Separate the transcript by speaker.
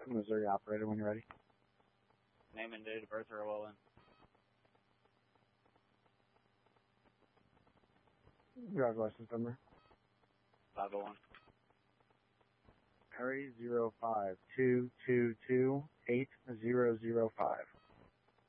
Speaker 1: Missouri operator, when you're ready.
Speaker 2: Name and date of birth are all in.
Speaker 1: Driver's license number.
Speaker 2: 501.
Speaker 1: Harry 05 222 8005.